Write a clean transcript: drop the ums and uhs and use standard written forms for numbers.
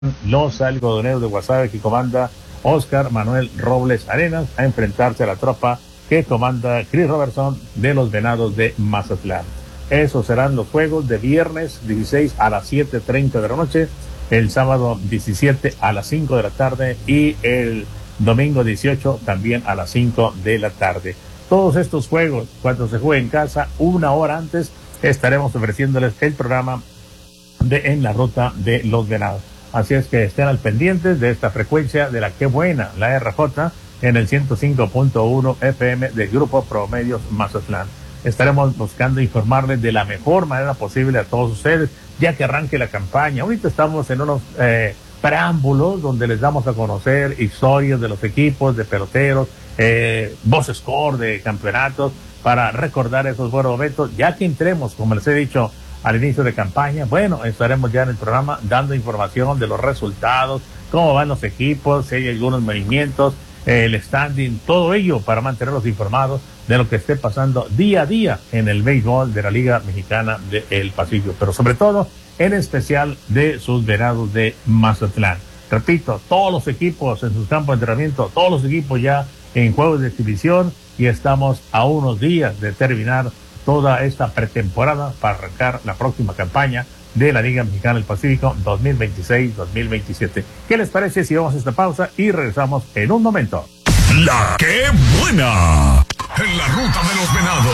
los algodoneros de Guasave que comanda Oscar Manuel Robles Arenas a enfrentarse a la tropa que comanda Chris Robertson de los Venados de Mazatlán. Esos serán los juegos de viernes 16 a las 7:30 de la noche, el sábado 17 a las 5 de la tarde y el domingo 18 también a las 5 de la tarde. Todos estos juegos, cuando se juegue en casa, una hora antes, estaremos ofreciéndoles el programa de En la Ruta de los Venados. Así es que estén al pendiente de esta frecuencia de la que buena, la RJ, en el 105.1 FM del Grupo Promedios Mazatlán. Estaremos buscando informarles de la mejor manera posible a todos ustedes, ya que arranque la campaña. Ahorita estamos en unos preámbulos donde les damos a conocer historias de los equipos, de peloteros, voz score de campeonatos, para recordar esos buenos momentos, ya que entremos, como les he dicho, al inicio de campaña. Bueno, estaremos ya en el programa dando información de los resultados, cómo van los equipos, si hay algunos movimientos, el standing, todo ello para mantenerlos informados de lo que esté pasando día a día en el béisbol de la Liga Mexicana del Pacífico, pero sobre todo, en especial de sus Venados de Mazatlán. Repito, todos los equipos en sus campos de entrenamiento, todos los equipos ya en juegos de exhibición, y estamos a unos días de terminar toda esta pretemporada para arrancar la próxima campaña de la Liga Mexicana del Pacífico 2026-2027. ¿Qué les parece si vamos a esta pausa y regresamos en un momento? La que buena en la Ruta de los Venados.